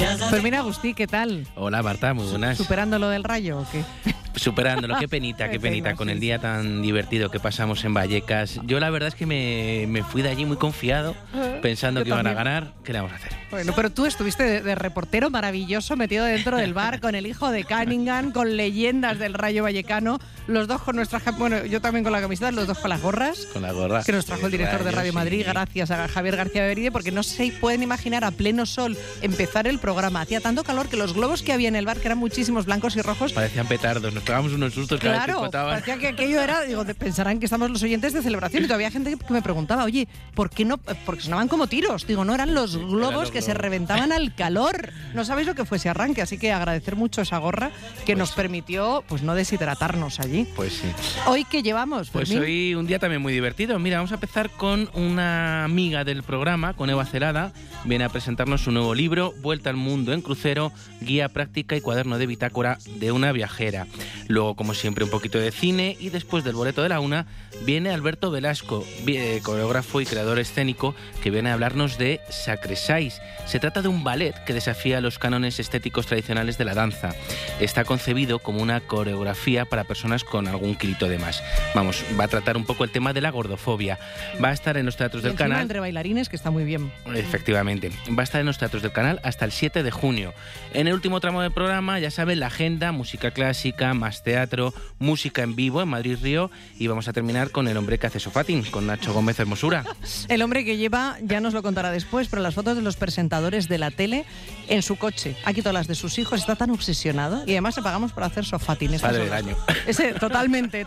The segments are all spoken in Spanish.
Fermín Agustí, ¿qué tal? Hola Marta, muy buenas. ¿Superando lo del Rayo o qué? Superándolo, qué penita, con el día tan divertido que pasamos en Vallecas. Yo la verdad es que me fui de allí muy confiado, pensando que iban a ganar. ¿Qué le vamos a hacer? Bueno, pero tú estuviste de reportero maravilloso, metido dentro del bar con el hijo de Cunningham, con leyendas del Rayo Vallecano, los dos con nuestras... Bueno, yo también con la camiseta, los dos con las gorras. Con las gorras. Que nos trajo el director de Radio Madrid, gracias a Javier García Beride, porque no se pueden imaginar a pleno sol empezar el programa. Hacía tanto calor que los globos que había en el bar, que eran muchísimos blancos y rojos... Parecían petardos, nos pegábamos unos sustos cada vez que explotaban. Parecía que aquello era... Digo, pensarán que estamos los oyentes de celebración, y todavía hay gente que me preguntaba, oye, ¿por qué no? Porque sonaban como tiros. Digo, no, eran los globos que se reventaban al calor. No sabéis lo que fue ese arranque, así que agradecer mucho esa gorra que nos permitió pues no deshidratarnos allí. Pues sí. ¿Hoy qué llevamos, Fermín? Pues hoy un día también muy divertido. Mira, vamos a empezar con una amiga del programa, con Eva Celada. Viene a presentarnos su nuevo libro, Vuelta al mundo en crucero, guía práctica y cuaderno de bitácora de una viajera. Luego, como siempre, un poquito de cine, y después del boleto de la una viene Alberto Velasco, coreógrafo y creador escénico, que viene a hablarnos de Sacresais. Se trata de un ballet que desafía los cánones estéticos tradicionales de la danza. Está concebido como una coreografía para personas con algún kilito de más. Vamos, va a tratar un poco el tema de la gordofobia. Va a estar en los teatros del canal. Entre bailarines, que está muy bien. Efectivamente. Va a estar en los teatros del canal hasta el 7 de junio. En el último tramo del programa, ya saben, la agenda, música clásica, más teatro, música en vivo en Madrid Río, y vamos a terminar con El hombre que hace sofatín, con Nacho Gómez Hermosura. El hombre que lleva, ya nos lo contará después, pero las fotos de los presentadores de la tele en su coche. Ha quitado las de sus hijos, está tan obsesionado, y además le pagamos por hacer sofatín. Padre del año. Totalmente.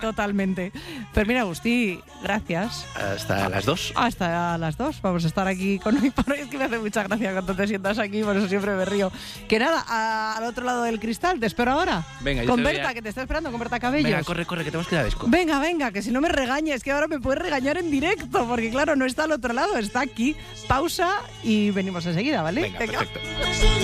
Fermín Agustí, gracias. Hasta las 2. Hasta las 2. Vamos a estar aquí con mi padre. Es que me hace mucha gracia cuando te sientas aquí, por eso siempre me río. Que nada, al otro lado del cristal, te espero ahora. Venga, yo con te Berta, que te está esperando, con Berta Cabellos. Venga, corre, que tenemos que ir a Desco. Venga, que si no me regañes, que ahora me puedes regañar en directo, porque claro, no está al otro lado, está aquí. Pausa y venimos enseguida, ¿vale? Venga. Perfecto.